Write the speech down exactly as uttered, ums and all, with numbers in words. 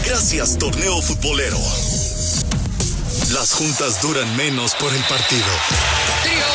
Gracias, torneo futbolero. Las juntas duran menos por el partido. Trío